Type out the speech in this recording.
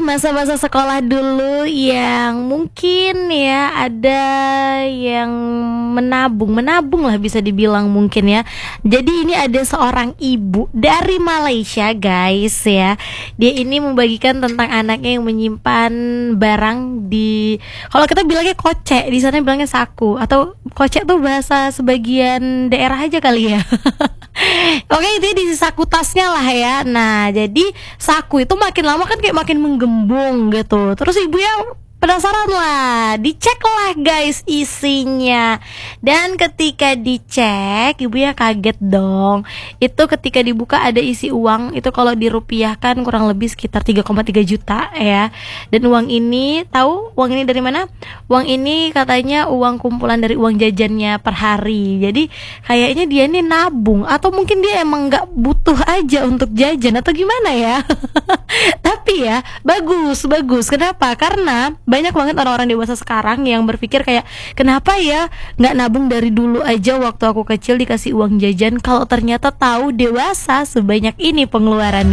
masa-masa sekolah dulu yang mungkin ya ada yang menabung lah bisa dibilang mungkin ya. Jadi ini ada seorang ibu dari Malaysia guys ya. Dia ini membagikan tentang anaknya yang menyimpan barang di, kalau kita bilangnya kocek, di sana bilangnya saku, atau kocek tuh bahasa sebagian daerah aja kali ya. Oke, itu di saku tasnya lah ya. Nah, jadi saku itu makin lama kan kayak makin menggembung gitu. Terus ibunya penasaran lah, dicek lah guys isinya. Dan ketika dicek, ibunya kaget dong. Itu ketika dibuka ada isi uang, itu kalau dirupiahkan kurang lebih sekitar 3,3 juta ya. Dan uang ini, tahu uang ini dari mana? Uang ini katanya uang kumpulan dari uang jajannya per hari. Jadi kayaknya dia nih nabung, atau mungkin dia emang gak butuh aja untuk jajan atau gimana ya. Tapi ya bagus. Kenapa? Karena banyak banget orang-orang dewasa sekarang yang berpikir kayak, kenapa ya nggak nabung dari dulu aja waktu aku kecil dikasih uang jajan, kalau ternyata tahu dewasa sebanyak ini pengeluarannya.